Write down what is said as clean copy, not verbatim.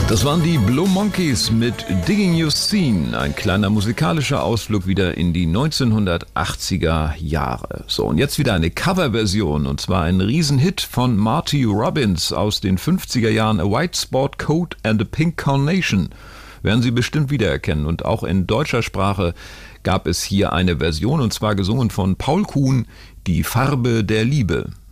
Das waren die Blue Monkeys mit Digging Your Scene. Ein kleiner musikalischer Ausflug wieder in die 1980er Jahre. So, und jetzt wieder eine Coverversion, und zwar ein Riesenhit von Marty Robbins aus den 50er Jahren, A White Sport Coat and a Pink Carnation. Werden Sie bestimmt wiedererkennen. Und auch in deutscher Sprache gab es hier eine Version, und zwar gesungen von Paul Kuhn, Die Farbe der Liebe.